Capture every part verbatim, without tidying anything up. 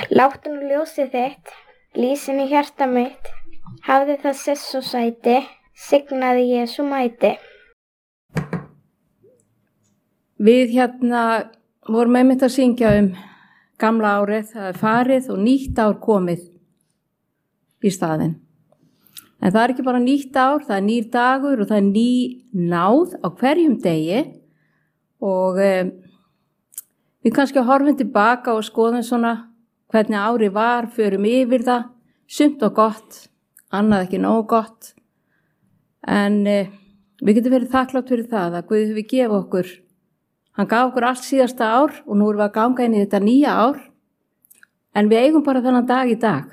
Láttu nú ljósið þitt, lýsin í hjarta mitt, hafði það sess og sæti, signaði Jesú mæti. Við hérna vorum einmitt að syngja um gamla árið, það er farið og nýtt ár komið í staðinn. En það er ekki bara nýtt ár, það er nýr dagur og það er ný náð á hverjum degi og um, við kannski horfum tilbaka og skoðum svona hvernig árið var, förum yfir það, sumt og gott, annað ekki nógu gott. En uh, við getum verið þakklátt fyrir það að Guð hefur gefið okkur. Hann gaf okkur allt síðasta ár og nú erum við að ganga inn í þetta nýja ár. En við eigum bara þennan dag í dag.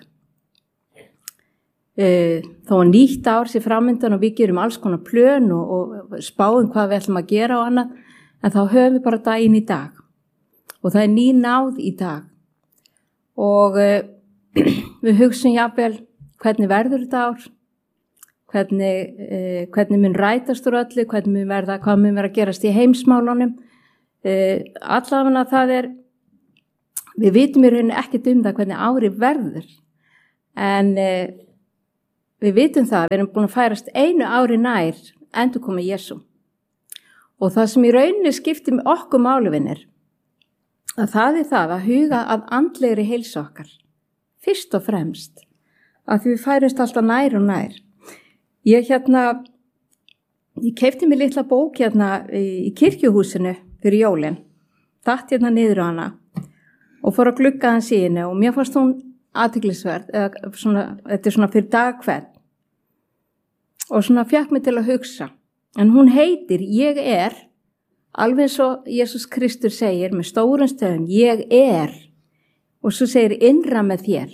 Uh, þó að nýtt ár sé framundan og við gerum alls konar plön og, og spáum hvað við ætlum að gera og annað. En þá höfum við bara daginn í dag. Og það er ný náð í dag. Og uh, við hugsun jafnvel hvernig verður þetta ár, hvernig, uh, hvernig mun rætast úr öllu, hvernig mun verða, hvað mun verða að gerast í heimsmálunum. Uh, allavega það er, við vitum í rauninni ekkert um það hvernig árið verður, en uh, við vitum það, við erum búin að færast einu ári nær endurkomu Jesú. Og það sem í rauninni skiptir með okkur máluvinnir, að það er það að huga að andlegri heilsu okkar, fyrst og fremst, að því við færumst alltaf nær og nær. Ég hérna, ég keypti mér litla bók hérna í kirkjuhúsinu fyrir jólin, datt hérna niður á hana og fór að glugga hans í henni og mér fannst hún athyglisverð, eða svona, þetta er svona fyrir dagkveld og svona fékk mig til að hugsa. En hún heitir Ég er, alveg eins og Jesús Kristur segir með stórum stöfum, ég er, og svo segir innra með þér.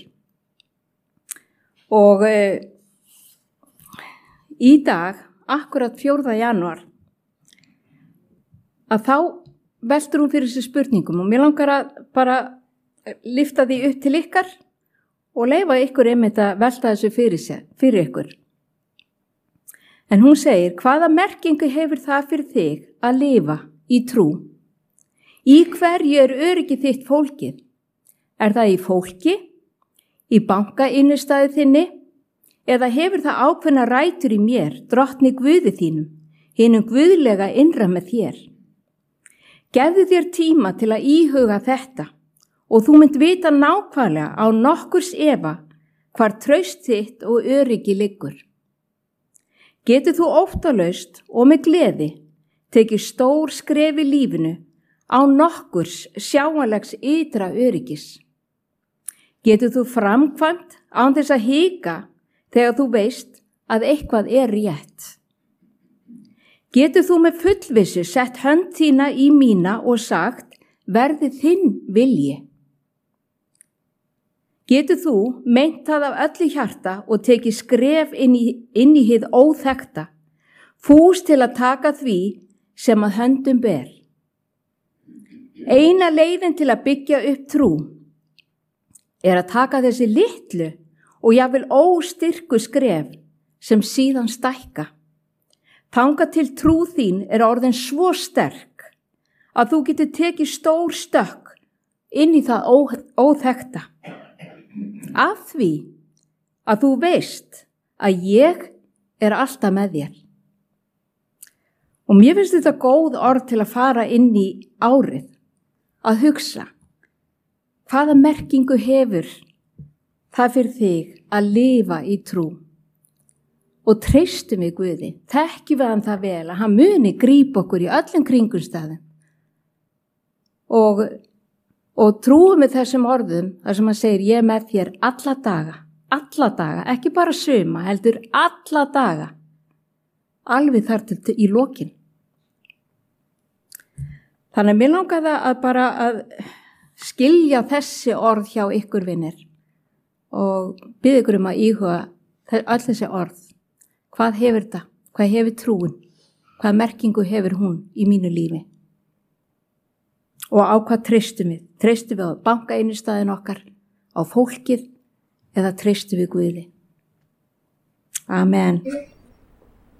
Og uh, í dag, akkurat fjórða janúar, að þá veltur hún fyrir þessu spurningum og mér langar að bara lyfta því upp til ykkar og leyfa ykkur einmitt að velta þessu fyrir, sér, fyrir ykkur. En hún segir, hvaða merkingu hefur það fyrir þig að lifa í trú? Í hverju er öryggi þitt fólkið? Er það í fólki, í bankainnistæði þinni, eða hefur það ákveðna rætur í mér, drottni Guði þínum, hinum guðlega innra með þér? Gefðu þér tíma til að íhuga þetta og þú mynd vita nákvæmlega á nokkurs efa hvar traust þitt og öryggi liggur. Getur þú óttalaust og með gleði tekið stór skref í lífinu á nokkurs sjáanlegs ytra öryggis? Getur þú framkvæmt án þess að hika þegar þú veist að eitthvað er rétt? Getur þú með fullvissu sett hönd þína í mína og sagt, verði þinn vilji? Getur þú meint það af öllu hjarta og tekið skref inn í, inn í hið óþekkta, fús til að taka því sem að höndum ber? Eina leiðin til að byggja upp trú er að taka þessi litlu og jafnvel óstyrku skref sem síðan stækka. Þangað til trú þín er orðin svo sterk að þú getur tekið stór stökk inn í það ó, óþekkta. Af því að þú veist að ég er alltaf með þér. Og mér finnst þetta góð orð til að fara inn í árið, að hugsa, hvaða merkingu hefur það fyrir þig að lifa í trú? Og treystum við Guði, þekkjum við hann það vel að hann muni grípa okkur í öllum kringumstæðum. Og Og trúum við þessum orðum, þar sem hann segir, ég er með þér alla daga, alla daga, ekki bara suma, heldur alla daga, alveg þar til í lokin. Þannig að mér langaði að bara að skilja þessi orð hjá ykkur vinir og bið ykkur um að íhuga öll þessi orð. Hvað hefur það? Hvað hefur trúin? Hvað merkingu hefur hún í mínu lífi? Og á hvað treystum við? Treystum við á bankainnistæðin okkar, á fólkið eða treystum við Guði? Amen.